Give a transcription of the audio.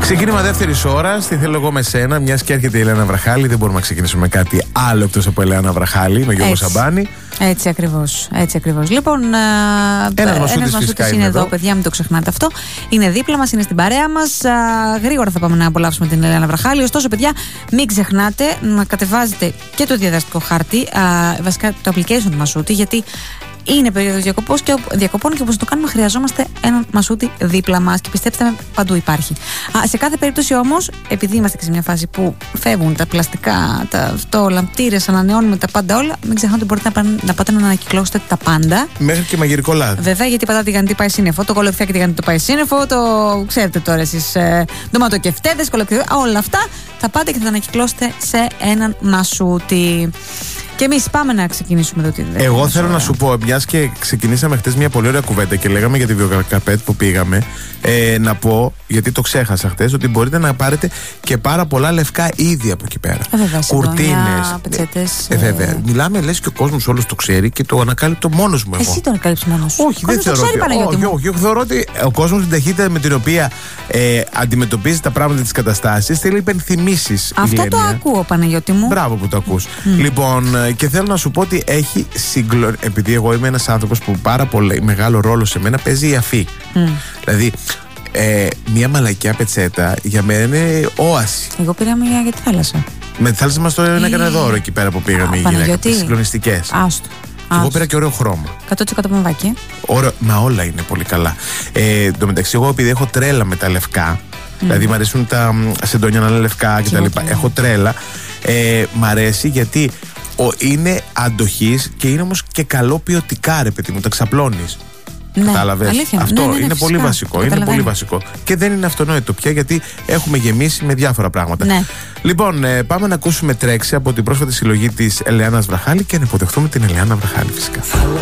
Ξεκίνημα δεύτερης ώρας. Τι θέλω εγώ με σένα, μιας και έρχεται η Ελένα Βραχάλη. Δεν μπορούμε να ξεκινήσουμε με κάτι άλλο εκτός από Ελένα Βραχάλη, με Γιώργο Σαμπάνη. Έτσι ακριβώς. Λοιπόν, ένας Μασούτης είναι εδώ, παιδιά, μην το ξεχνάτε αυτό. Είναι δίπλα μας, είναι στην παρέα μας. Γρήγορα θα πάμε να απολαύσουμε την Ελένα Βραχάλη. Ωστόσο, παιδιά, μην ξεχνάτε να κατεβάζετε και το διαδραστικό χάρτη, βασικά το application του Μασούτη, γιατί είναι περίοδος διακοπών και όπως το κάνουμε χρειαζόμαστε έναν Μασούτη δίπλα μας και πιστέψτε με, παντού υπάρχει. Σε κάθε περίπτωση όμως, επειδή είμαστε και σε μια φάση που φεύγουν τα πλαστικά, λαμπτήρες, ανανεώνουμε τα πάντα όλα, μην ξεχνάτε ότι μπορείτε να πάτε να ανακυκλώσετε τα πάντα. Μέχρι και μαγειρικό λάδι. Βέβαια, γιατί πατάτε τηγανιτή πάει σύννεφο, το κολοκυθάκι τηγανιτή το πάει σύννεφο, το ξέρετε τώρα εσείς, ντοματοκεφτέδες, όλα αυτά θα πάτε και θα τα ανακυκλώσετε σε έναν Μασούτη. Και εμείς πάμε να ξεκινήσουμε εδώ την δεύτερη. Εγώ θέλω να σου πω, μιας και ξεκινήσαμε χτες μια πολύ ωραία κουβέντα και λέγαμε για τη βιοκαρπέτ που πήγαμε, να πω, γιατί το ξέχασα χτες, ότι μπορείτε να πάρετε και πάρα πολλά λευκά είδη από εκεί πέρα. Κουρτίνες, πετσέτες. Βέβαια. Μιλάμε, λες και ο κόσμος όλος το ξέρει και το ανακάλυπτω μόνος μου εγώ. Εσύ το ανακάλυψες μόνος σου. Όχι, δεν θεωρώ. Όχι, θεωρώ ότι ο κόσμος την ταχύτητα με την οποία αντιμετωπίζει τα πράγματα, τις καταστάσεις, θέλει υπενθυμίσεις. Αυτό το ακούω, Παναγιώτη μου. Μπράβο που το ακούς. Λοιπόν, και θέλω να σου πω ότι έχει επειδή εγώ είμαι ένας άνθρωπος που πάρα πολύ μεγάλο ρόλο σε μένα παίζει η αφή. Δηλαδή, μια μαλακιά πετσέτα για μένα είναι όαση. Εγώ πήρα μια για τη θάλασσα. Με τη θάλασσα μας το έκανε δώρο εκεί πέρα που πήγαμε, οι γυναίκες συγκλονιστικές. Άστο. Εγώ πήρα και ωραίο χρώμα. 100% πομβάκι. Μα όλα είναι πολύ καλά. Εν τω μεταξύ, εγώ επειδή έχω τρέλα με τα λευκά, δηλαδή μου αρέσουν τα σεντόνια να είναι λευκά κτλ. Έχω τρέλα. Μ' αρέσει γιατί είναι αντοχής και είναι όμως και καλό ποιοτικά, ρε παιδί μου, τα ξαπλώνεις. Ναι, κατάλαβες. Αλήθεια. Αυτό είναι φυσικά, πολύ βασικό. Είναι πολύ βασικό. Και δεν είναι αυτονόητο πια γιατί έχουμε γεμίσει με διάφορα πράγματα. Ναι. Λοιπόν, πάμε να ακούσουμε τρέξη από την πρόσφατη συλλογή της Ελένας Βραχάλη και να υποδεχτούμε την Ελένα Βραχάλη φυσικά.